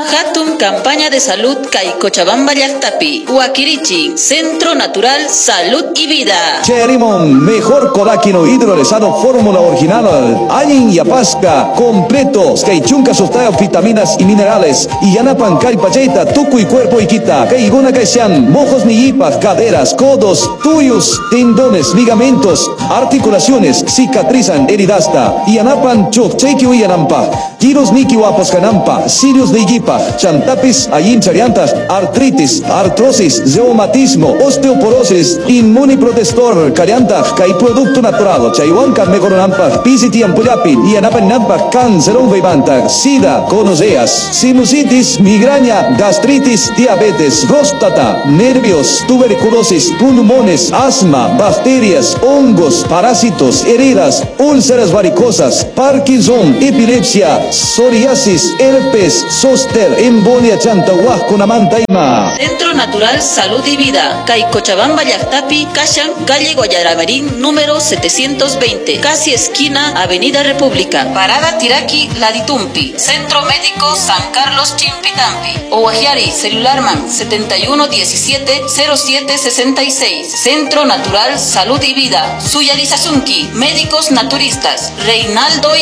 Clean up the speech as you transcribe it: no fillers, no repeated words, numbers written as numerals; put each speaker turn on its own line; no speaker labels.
Hatun campaña de salud kay Cochabamba llaqtapi. Huakirichi, Centro Natural Salud y Vida.
Cherimon, mejor colágeno hidrolizado fórmula original. Ayin yapasca, completos, kay chunka sustayo vitaminas y minerales. Y yanapan kay pacheta, tuku y cuerpo y quita. Kay iguna kay sean mojos ni ipas, caderas, codos, tuyos, tendones, ligamentos, articulaciones, cicatrizan heridasta. Y yanapan chok, chequio y yanampa. Giros niki wapos canampa, sirios de igipa, chantapis, ayin chariantas, artritis, artrosis, reumatismo, osteoporosis, inmuniprotestor, carianta, kay producto natural, chaywanka mejoronampa, pisiti ampullapi, y anapanampa, cáncer vivanta, sida, conoceas, sinusitis, migraña, gastritis, diabetes, próstata, nervios, tuberculosis, pulmones, asma, bacterias, hongos, parásitos, heridas, úlceras varicosas, Parkinson, epilepsia, psoriasis, herpes, zóster, embolia chanta, huasconamantaima.
Centro Natural Salud y Vida, kay Cochabamba llaqtapi, Kashan, calle Guayaramerín, número 720, casi esquina Avenida República, Parada Tiraki, Laditumpi, Centro Médico San Carlos Chimpitampi, Owajiari, celularman 7117-0766, Centro Natural Salud y Vida, Suyalizazunki, médicos naturistas, Reinaldo